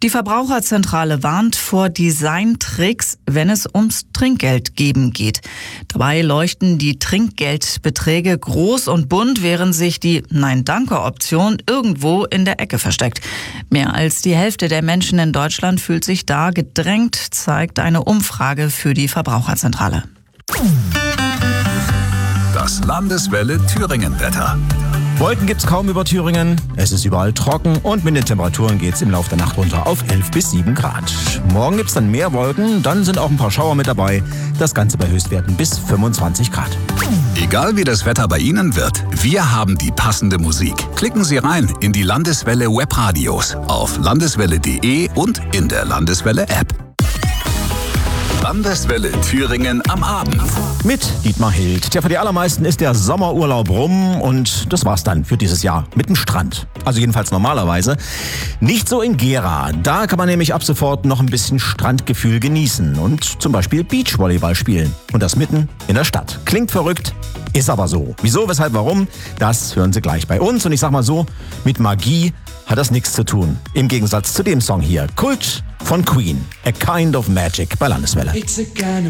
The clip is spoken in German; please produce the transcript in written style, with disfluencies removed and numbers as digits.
Die Verbraucherzentrale warnt vor Designtricks, wenn es ums Trinkgeldgeben geht. Dabei leuchten die Trinkgeldbeträge groß und bunt, während sich die Nein-Danke-Option irgendwo in der Ecke versteckt. Mehr als die Hälfte der Menschen in Deutschland fühlt sich da gedrängt, zeigt eine Umfrage für die Verbraucherzentrale. Das Landeswelle Thüringen-Wetter. Wolken gibt's kaum über Thüringen, es ist überall trocken und mit den Temperaturen geht's im Laufe der Nacht runter auf 11 bis 7 Grad. Morgen gibt's dann mehr Wolken, dann sind auch ein paar Schauer mit dabei. Das Ganze bei Höchstwerten bis 25 Grad. Egal wie das Wetter bei Ihnen wird, wir haben die passende Musik. Klicken Sie rein in die Landeswelle Webradios auf landeswelle.de und in der Landeswelle App. Landeswelle Thüringen am Abend. Mit Dietmar Hild. Tja, für die allermeisten ist der Sommerurlaub rum und das war's dann für dieses Jahr mit dem Strand. Also jedenfalls normalerweise. Nicht so in Gera. Da kann man nämlich ab sofort noch ein bisschen Strandgefühl genießen und zum Beispiel Beachvolleyball spielen. Und das mitten in der Stadt. Klingt verrückt, ist aber so. Wieso, weshalb, warum? Das hören Sie gleich bei uns. Und ich sag mal so, mit Magie hat das nichts zu tun. Im Gegensatz zu dem Song hier. Kult von Queen. A Kind of Magic bei Landeswelle. It's a kind of